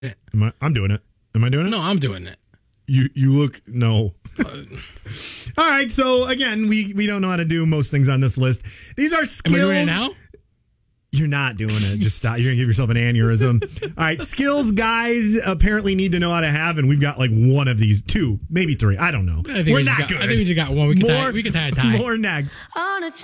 I'm doing it. Am I doing it? No, I'm doing it. You look no. All right, so again, we don't know how to do most things on this list. These are skills. Am I doing it now? You're not doing it. Just stop. You're gonna give yourself an aneurysm. All right, skills guys apparently need to know how to have, and we've got like one of these, 2, maybe 3. I don't know. I think We're not good. I think we just got one. We can tie a tie. More next.